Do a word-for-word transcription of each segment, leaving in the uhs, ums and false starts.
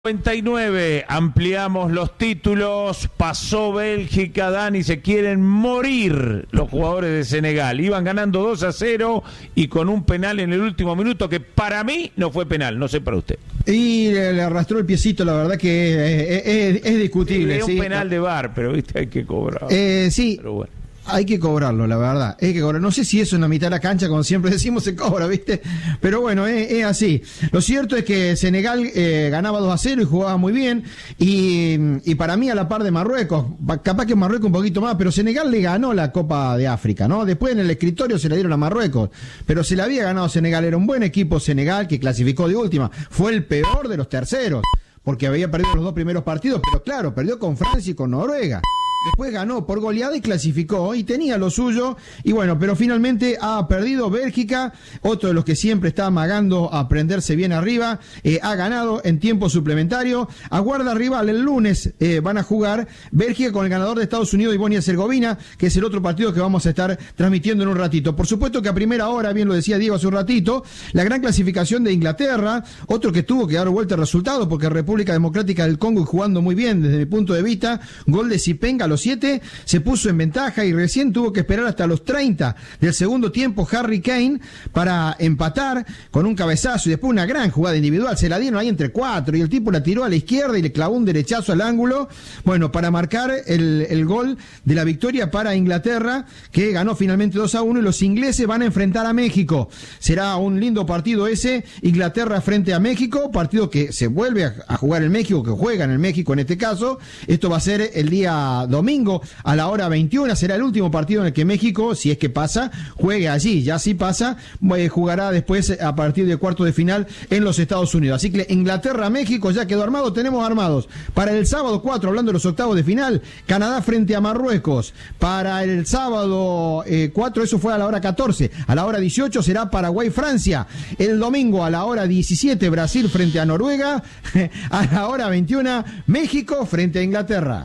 noventa y nueve, ampliamos los títulos, pasó Bélgica, Dani, se quieren morir los jugadores de Senegal, iban ganando dos a cero y con un penal en el último minuto que para mí no fue penal, no sé para usted. Y le, le arrastró el piecito, la verdad que es, es, es discutible. Es un ¿sí? penal de V A R, pero viste, hay que cobrar. Eh, sí. Pero bueno. Hay que cobrarlo, la verdad. Hay que cobrar. No sé si eso en la mitad de la cancha, como siempre decimos, se cobra, ¿viste? Pero bueno, es, es así. Lo cierto es que Senegal eh, ganaba dos a cero y jugaba muy bien. Y, y para mí, a la par de Marruecos, capaz que Marruecos un poquito más, pero Senegal le ganó la Copa de África, ¿no? Después en el escritorio se la dieron a Marruecos. Pero se la había ganado Senegal. Era un buen equipo Senegal que clasificó de última. Fue el peor de los terceros, porque había perdido los dos primeros partidos, pero claro, perdió con Francia y con Noruega. Después ganó por goleada y clasificó y tenía lo suyo, y bueno, pero finalmente ha perdido Bélgica, otro de los que siempre está amagando a prenderse bien arriba, eh, ha ganado en tiempo suplementario, aguarda rival el lunes, eh, van a jugar Bélgica con el ganador de Estados Unidos y Bosnia-Herzegovina, que es el otro partido que vamos a estar transmitiendo en un ratito. Por supuesto que a primera hora, bien lo decía Diego hace un ratito, la gran clasificación de Inglaterra, otro que tuvo que dar vuelta al resultado, porque República Democrática del Congo jugando muy bien desde mi punto de vista, gol de Zipenga, los siete, se puso en ventaja y recién tuvo que esperar hasta los treinta del segundo tiempo Harry Kane para empatar con un cabezazo y después una gran jugada individual, se la dieron ahí entre cuatro y el tipo la tiró a la izquierda y le clavó un derechazo al ángulo, bueno, para marcar el, el gol de la victoria para Inglaterra, que ganó finalmente dos a uno, y los ingleses van a enfrentar a México. Será un lindo partido ese, Inglaterra frente a México, partido que se vuelve a, a jugar en México, que juega en el México en este caso. Esto va a ser el día domingo Domingo a la hora veintiuna, será el último partido en el que México, si es que pasa, juegue allí. Ya si pasa, eh, jugará después a partir del cuarto de final en los Estados Unidos. Así que Inglaterra-México ya quedó armado, tenemos armados. Para el sábado cuatro, hablando de los octavos de final, Canadá frente a Marruecos. Para el sábado eh, cuatro, eso fue a la hora catorce. A la hora dieciocho será Paraguay-Francia. El domingo a la hora diecisiete, Brasil frente a Noruega. A la hora veintiuna, México frente a Inglaterra.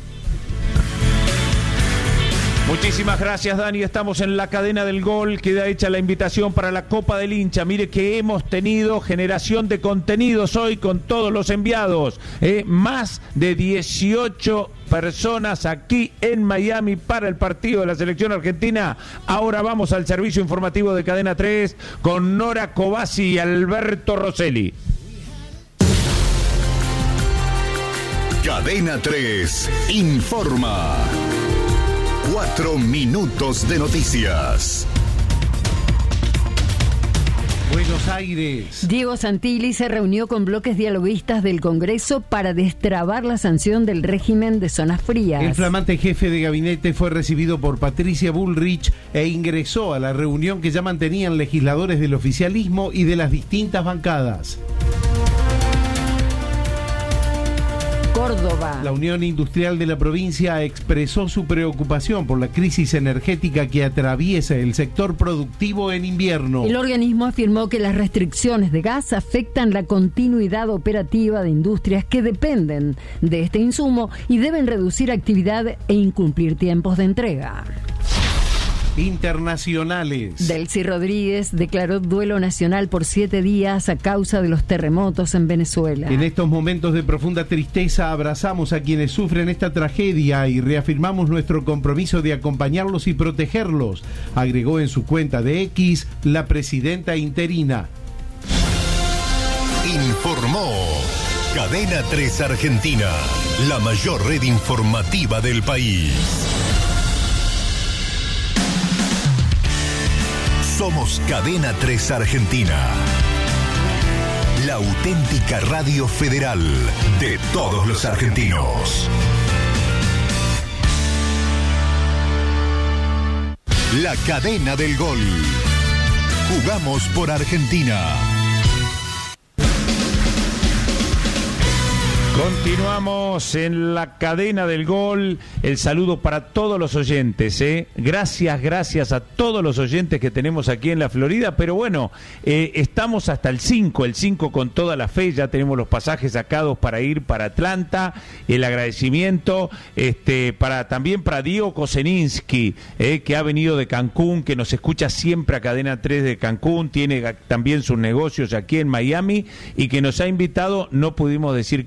Muchísimas gracias, Dani. Estamos en la cadena del gol. Queda hecha la invitación para la Copa del Hincha. Mire que hemos tenido generación de contenidos hoy con todos los enviados. Eh, más de dieciocho personas aquí en Miami para el partido de la selección argentina. Ahora vamos al servicio informativo de Cadena tres con Nora Cobasi y Alberto Rosselli. Cadena tres informa. Cuatro minutos de noticias. Buenos Aires. Diego Santilli se reunió con bloques dialoguistas del Congreso para destrabar la sanción del régimen de zonas frías. El flamante jefe de gabinete fue recibido por Patricia Bullrich e ingresó a la reunión que ya mantenían legisladores del oficialismo y de las distintas bancadas. Córdoba. La Unión Industrial de la provincia expresó su preocupación por la crisis energética que atraviesa el sector productivo en invierno. El organismo afirmó que las restricciones de gas afectan la continuidad operativa de industrias que dependen de este insumo y deben reducir actividad e incumplir tiempos de entrega. Internacionales. Delcy Rodríguez declaró duelo nacional por siete días a causa de los terremotos en Venezuela. En estos momentos de profunda tristeza abrazamos a quienes sufren esta tragedia y reafirmamos nuestro compromiso de acompañarlos y protegerlos, agregó en su cuenta de X la presidenta interina. Informó Cadena tres Argentina, la mayor red informativa del país. Somos Cadena tres Argentina, la auténtica radio federal de todos los argentinos. La cadena del gol. Jugamos por Argentina. Continuamos en la cadena del gol. El saludo para todos los oyentes, ¿eh? Gracias, gracias a todos los oyentes que tenemos aquí en la Florida. Pero bueno, eh, estamos hasta el cinco, el cinco con toda la fe. Ya tenemos los pasajes sacados para ir para Atlanta. El agradecimiento este, para también para Diego Koseninski, eh, que ha venido de Cancún, que nos escucha siempre a Cadena tres de Cancún. Tiene también sus negocios aquí en Miami y que nos ha invitado. No pudimos decir